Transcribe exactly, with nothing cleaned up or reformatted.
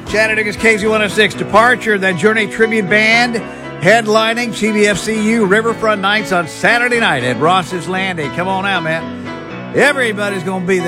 Chattanooga's K Z one oh six Departure, that Journey Tribute Band, headlining C B F C U Riverfront Nights on Saturday night at Ross's Landing. Come on out, man. Everybody's going to be there.